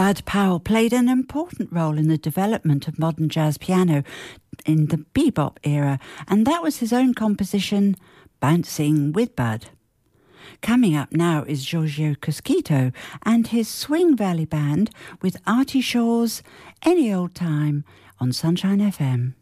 Bud Powell played an important role in the development of modern jazz piano in the bebop era, and that was his own composition, Bouncing with Bud. Coming up now is Giorgio Cosquito and his Swing Valley Band with Artie Shaw's Any Old Time on Sunshine FM.